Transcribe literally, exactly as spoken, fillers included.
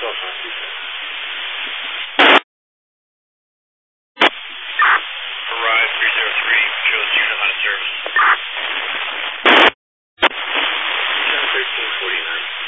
twelve five two six. Arrive three zero three, shows unit out of service. ten thirteen forty-nine.